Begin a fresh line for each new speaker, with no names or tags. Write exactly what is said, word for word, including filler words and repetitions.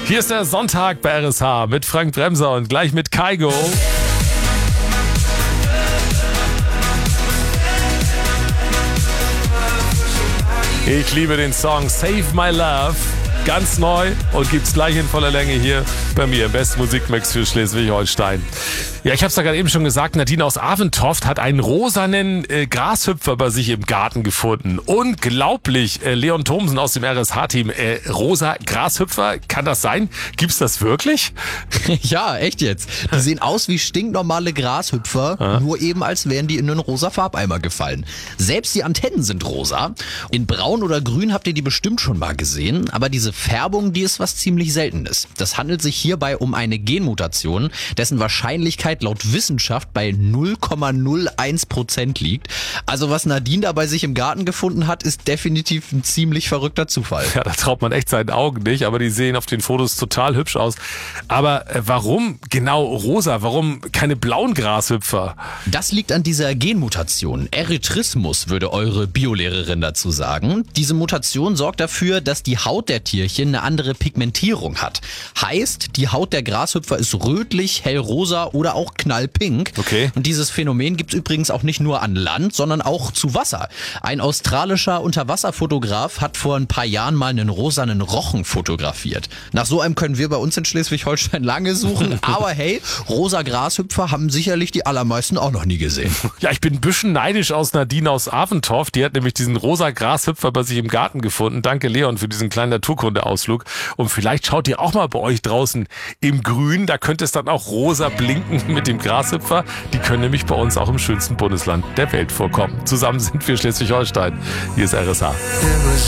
Hier ist der Sonntag bei R S H mit Frank Bremser und gleich mit Kaigo. Ich liebe den Song Save My Love. Ganz neu und gibt's gleich in voller Länge hier bei mir im besten Musikmix für Schleswig-Holstein. Ja, ich habe es da gerade eben schon gesagt, Nadine aus Aventoft hat einen rosanen äh, Grashüpfer bei sich im Garten gefunden. Unglaublich. Äh, Leon Thomsen aus dem R S H-Team. Äh, rosa Grashüpfer, kann das sein? Gibt's das wirklich?
Ja, echt jetzt. Die sehen aus wie stinknormale Grashüpfer, ja. Nur eben als wären die in einen rosa Farbeimer gefallen. Selbst die Antennen sind rosa. In braun oder grün habt ihr die bestimmt schon mal gesehen, aber diese Färbung, die ist was ziemlich Seltenes. Das handelt sich hierbei um eine Genmutation, dessen Wahrscheinlichkeit laut Wissenschaft bei null Komma null eins Prozent liegt. Also was Nadine da bei sich im Garten gefunden hat, ist definitiv ein ziemlich verrückter Zufall.
Ja, da traut man echt seinen Augen nicht, aber die sehen auf den Fotos total hübsch aus. Aber äh, warum genau rosa? Warum keine blauen Grashüpfer?
Das liegt an dieser Genmutation. Erythrismus würde eure Biolehrerin dazu sagen. Diese Mutation sorgt dafür, dass die Haut der Tiere eine andere Pigmentierung hat. Heißt, die Haut der Grashüpfer ist rötlich, hellrosa oder auch knallpink.
Okay.
Und dieses Phänomen gibt es übrigens auch nicht nur an Land, sondern auch zu Wasser. Ein australischer Unterwasserfotograf hat vor ein paar Jahren mal einen rosanen Rochen fotografiert. Nach so einem können wir bei uns in Schleswig-Holstein lange suchen, aber hey, rosa Grashüpfer haben sicherlich die allermeisten auch noch nie gesehen.
Ja, ich bin ein bisschen neidisch aus Nadine aus Aventoft. Die hat nämlich diesen rosa Grashüpfer bei sich im Garten gefunden. Danke, Leon, für diesen kleinen Naturkunde Ausflug. Und vielleicht schaut ihr auch mal bei euch draußen im Grün. Da könnte es dann auch rosa blinken mit dem Grashüpfer. Die können nämlich bei uns auch im schönsten Bundesland der Welt vorkommen. Zusammen sind wir Schleswig-Holstein. Hier ist R S H.